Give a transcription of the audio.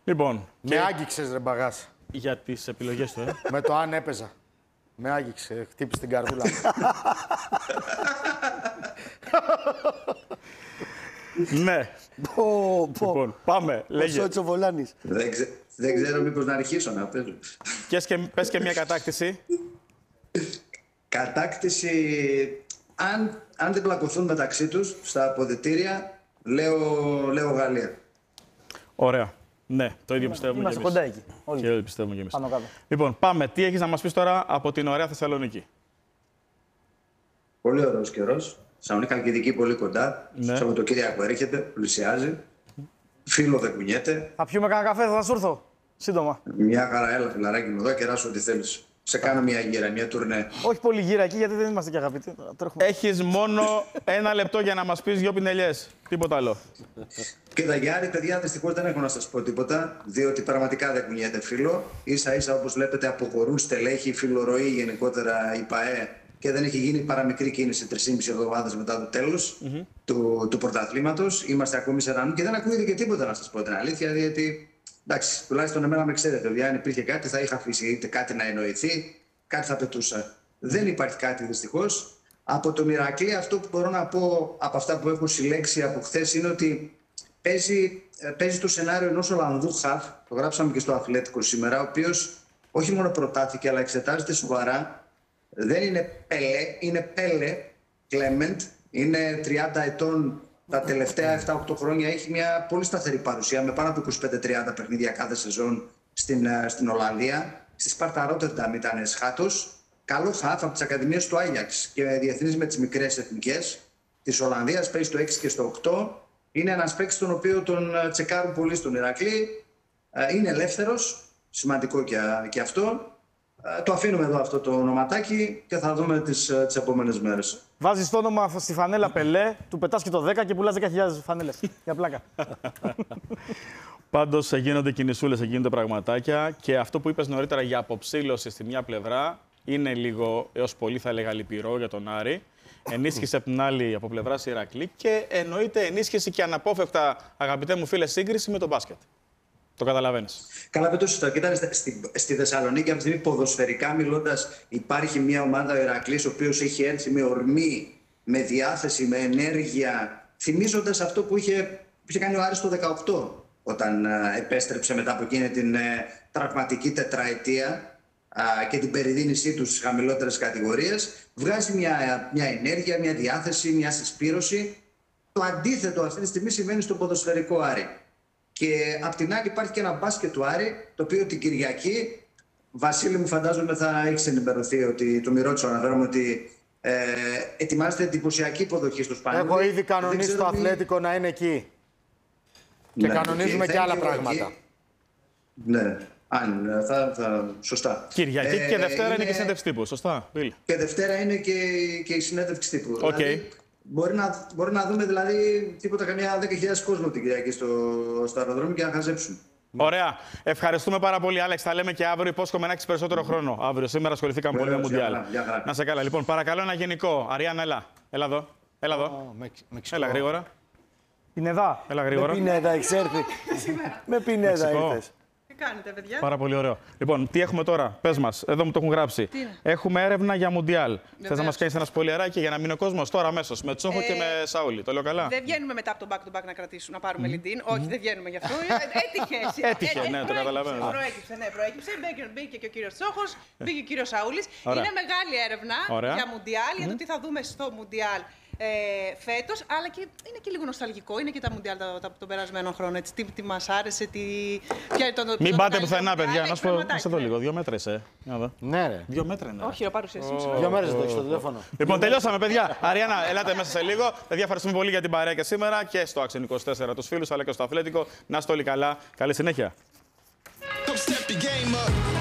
Λοιπόν. Με άγγιξες, ρε Μπαγάς. Για τις επιλογές του, Με το αν έπαιζα. Με άγγιξε, χτύπησε την καρδούλα. Ναι. Λοιπόν, πάμε. Λέγε. Ο Σότσο Βολάνης. Δεν ξέρω μήπως να αρχίσω να παίζω. Πες και μια κατάκτηση. Κατάκτηση, αν δεν πλακωθούν μεταξύ τους στα αποδυτήρια, λέω Γαλλία. Ωραία. Ναι, το ίδιο πιστεύουμε Είμαστε και εμείς. κοντά εκεί. Όλοι. Και όλοι πιστεύουμε και εμείς. Πάνω κάτω. Λοιπόν, πάμε. Τι έχεις να μας πεις τώρα από την ωραία Θεσσαλονίκη? Πολύ ωραίος καιρός. Σαλονίκη Χαλκιδική πολύ κοντά. Ναι. Σαββατοκύριακο έρχεται, πλησιάζει. Φίλο δεν κουνιέται. Θα πιούμε κανένα καφέ, θα σου έρθω. Σύντομα. Μια χαρά, έλα φιλαράκι μου εδώ, κεράσου ό,τι θέλεις. Σε κάνω μια γύρα, μια τουρνέ. Όχι πολύ γύρα εκεί, γιατί δεν είμαστε και αγαπητοί. Τρέχουμε. Έχεις μόνο 1 λεπτό για να μας πεις 2 πινελιές. Τίποτα άλλο. Κοίτα, Γιάννη, παιδιά, δυστυχώς δεν έχω να σας πω τίποτα, διότι πραγματικά δεν κουνιέται φίλο. Ίσα-ίσα, όπως βλέπετε, αποχωρούν στελέχη, φιλορροή γενικότερα η ΠΑΕ και δεν έχει γίνει παρά μικρή κίνηση 3,5 εβδομάδες μετά το τέλος του πρωταθλήματος. Είμαστε ακόμη σε έναν και δεν ακούγεται και τίποτα, να σας πω την αλήθεια, διότι εντάξει, τουλάχιστον εμένα με ξέρετε, ότι αν υπήρχε κάτι θα είχα αφήσει είτε κάτι να εννοηθεί, κάτι θα πετούσα. Δεν υπάρχει κάτι δυστυχώς. Από τον Ηρακλή, αυτό που μπορώ να πω από αυτά που έχω συλλέξει από χθες είναι ότι παίζει το σενάριο ενός Ολλανδού χαφ, το γράψαμε και στο Αθλέτικο σήμερα, ο οποίος όχι μόνο προτάθηκε αλλά εξετάζεται σοβαρά. Δεν είναι Πελέ, είναι Πέλε Κλέμεντ, είναι 30 ετών. Τα τελευταία 7-8 χρόνια έχει μια πολύ σταθερή παρουσία με πάνω από 25-30 παιχνίδια κάθε σεζόν στην Ολλανδία. Στη Σπάρτα Ρότερνταμ ήταν εσχάτος. Καλό χαφ από τις ακαδημίες του Άγιαξ και διεθνής με τις μικρές εθνικές της Ολλανδίας. Παίζει στο 6 και στο 8. Είναι ένας παίκτης τον οποίο τον τσεκάρουν πολύ στον Ηρακλή. Είναι ελεύθερος, σημαντικό και αυτό. Το αφήνουμε εδώ αυτό το ονοματάκι και θα δούμε τις επόμενες μέρες. Βάζεις το όνομα στη φανέλα Πελέ, του πετάς και το 10 και πουλάς 10.000 φανέλες. Για πλάκα. Πάντως γίνονται κινησούλες, γίνονται πραγματάκια και αυτό που είπες νωρίτερα για αποψήλωση στη μια πλευρά είναι λίγο έως πολύ θα έλεγα λυπηρό για τον Άρη. Ενίσχυση από την άλλη από πλευράς Ηρακλή και εννοείται ενίσχυση και αναπόφευκτα, αγαπητέ μου φίλε, σύγκριση με τον μπάσκετ. Το καταλαβαίνεις. Καλά, δεν το σωστό. Κοίτα, στη Θεσσαλονίκη, από τη στιγμή ποδοσφαιρικά μιλώντας, υπάρχει μια ομάδα, ο Ηρακλής, ο οποίος έχει έρθει με ορμή, με διάθεση, με ενέργεια, θυμίζοντας αυτό που είχε κάνει ο Άρης το 2018, όταν επέστρεψε μετά από εκείνη την τραυματική τετραετία και την περιδίνησή του στις χαμηλότερες κατηγορίες. Βγάζει μια ενέργεια, μια διάθεση, μια συσπήρωση. Το αντίθετο αυτή τη στιγμή συμβαίνει στο ποδοσφαιρικό Άρη. Και απ' την άλλη υπάρχει και ένα μπάσκετ του Άρη, το οποίο την Κυριακή, Βασίλη μου φαντάζομαι θα έχεις ενημερωθεί, ότι το μοιρότσο αναφέρομαι ότι ετοιμάζεται εντυπωσιακή υποδοχή στο Σπανούλι. Έχω ήδη κανονίσει το Αθλέτικο να είναι εκεί. Και Ναι, κανονίζουμε και άλλα πράγματα. Εκεί. Ναι, σωστά. Κυριακή και Δευτέρα είναι και συνέντευξη τύπου, σωστά, Bill? Και Δευτέρα είναι και η συνέντευξη τύπου. Okay. Δηλαδή, μπορεί να δούμε δηλαδή τίποτα καμιά 10.000 κόσμο την Κυριακή στο αεροδρόμιο και να χαζέψουν. Ωραία. Ευχαριστούμε πάρα πολύ, Άλεξ. Θα λέμε και αύριο. Υπόσχομαι να έχεις περισσότερο χρόνο. Αύριο. Σήμερα ασχοληθήκαμε πολύ με Μουντιάλ. Να σε καλά. Λοιπόν, παρακαλώ ένα γενικό. Αριάννα, έλα. Έλα εδώ. Έλα εδώ. Έλα γρήγορα. Πινεδά. Έλα γρήγορα. Με Πινέδα έχεις έρθει. Με Πινέδα ήρθες. Τι κάνετε, παιδιά? Πάρα πολύ ωραίο. Λοιπόν, τι έχουμε τώρα, πες μας, εδώ μου το έχουν γράψει. Έχουμε έρευνα για Μουντιάλ. Θες να μας κάνεις ένα σπολιαράκι για να μείνει ο κόσμος τώρα αμέσως, με Τσόχο και με Σαούλη. Το λέω καλά? Δεν βγαίνουμε μετά από το back to back να πάρουμε Λιντίν. Όχι, δεν βγαίνουμε γι' αυτό. Έτυχε, ναι, το καταλαβαίνω. Προέκυψε. Μπήκε και ο κύριος Τσόχος, μπήκε ο κύριος Σαούλης. Είναι μεγάλη έρευνα για Μουντιάλ, για το τι θα δούμε στο Μουντιάλ φέτος, αλλά και είναι και λίγο νοσταλγικό. Είναι και τα Μουντιάλ των περασμένων χρόνων. Έτσι, τι μας άρεσε, Μην πάτε πουθενά, παιδιά. Να σε δω λίγο. 2 μέτρα είσαι. Ναι, ρε. 2 μέτρα είναι. Όχι, παρουσίαση. 2 μέρες το έχεις στο τηλέφωνο. Λοιπόν, τελειώσαμε, παιδιά. Αριάννα, ελάτε μέσα σε λίγο. Παιδιά, ευχαριστούμε πολύ για την παρέα και σήμερα και στο Action 24 τους φίλους, αλλά και στο Αθλέτικο. Να είστε όλοι καλά. Καλή συνέχεια.